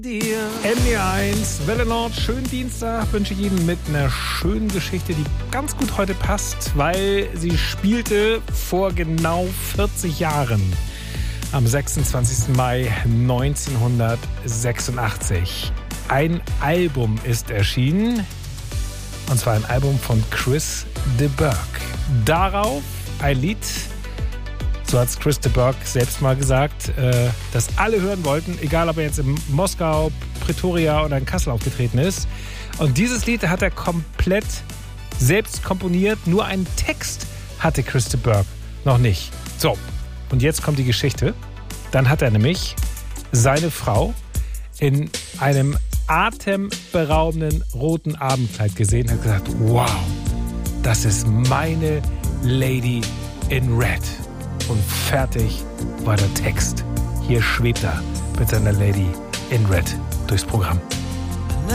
NDR1, Welle Nord, schönen Dienstag wünsche ich Ihnen mit einer schönen Geschichte, die ganz gut heute passt, weil sie spielte vor genau 40 Jahren, am 26. Mai 1986. Ein Album ist erschienen, und zwar ein Album von Chris de Burgh. Darauf ein Lied, so hat es Chris de Burgh selbst mal gesagt, das alle hören wollten, egal ob er jetzt in Moskau, Pretoria oder in Kassel aufgetreten ist. Und dieses Lied hat er komplett selbst komponiert, nur einen Text hatte Chris de Burgh noch nicht. So, und jetzt kommt die Geschichte. Dann hat er nämlich seine Frau in einem atemberaubenden roten Abendkleid gesehen und hat gesagt, wow, das ist meine Lady in Red. Und fertig war der Text. Hier schwebt er mit seiner Lady in Red durchs Programm.